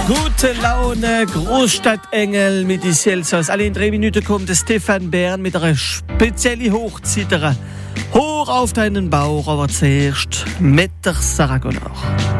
Gute Laune, Großstadtengel mit die Celsius. Alle in 3 Minuten kommt der Stefan Bern mit einer speziellen Hochzitterer. Hoch auf deinen Bauch, aber zuerst mit der Sarah Gonach.